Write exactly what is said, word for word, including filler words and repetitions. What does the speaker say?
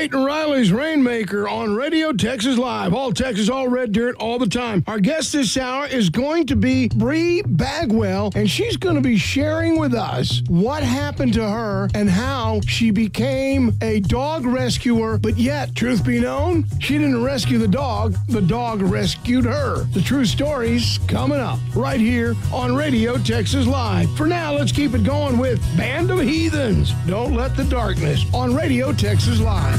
Peyton Riley's Rainmaker on Radio Texas Live. All Texas, all red dirt, all the time. Our guest this hour is going to be Bree Bagwell, and she's going to be sharing with us what happened to her and how she became a dog rescuer, but yet, truth be known, she didn't rescue the dog. The dog rescued her. The true story's coming up right here on Radio Texas Live. For now, let's keep it going with Band of Heathens. Don't Let the Darkness on Radio Texas Live.